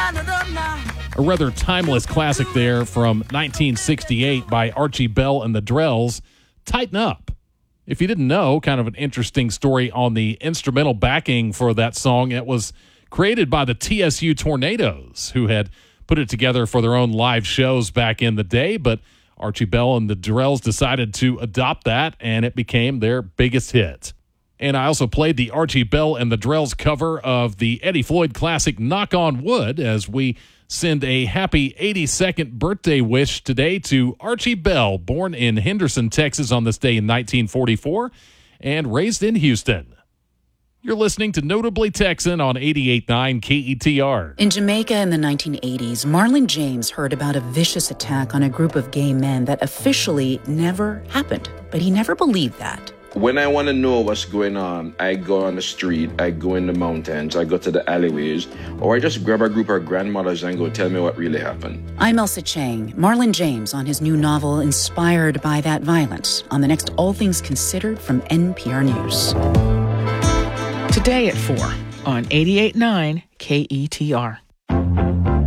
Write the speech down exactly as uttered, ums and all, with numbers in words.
A rather timeless classic there from nineteen sixty-eight by Archie Bell and the Drells, Tighten Up. If you didn't know, kind of an interesting story on the instrumental backing for that song. It was created by the T S U Tornadoes, who had put it together for their own live shows back in the day, but Archie Bell and the Drells decided to adopt that, and it became their biggest hit. And I also played the Archie Bell and the Drells cover of the Eddie Floyd classic Knock on Wood as we send a happy eighty-second birthday wish today to Archie Bell, born in Henderson, Texas on this day in nineteen forty-four and raised in Houston. You're listening to Notably Texan on eighty-eight point nine K E T R. In Jamaica in the nineteen eighties, Marlon James heard about a vicious attack on a group of gay men that officially never happened, but he never believed that. When I want to know what's going on, I go on the street, I go in the mountains, I go to the alleyways, or I just grab a group of grandmothers and go tell me what really happened. I'm Elsa Chang. Marlon James on his new novel inspired by that violence on the next All Things Considered from N P R News. Today at four on eighty-eight point nine K E T R.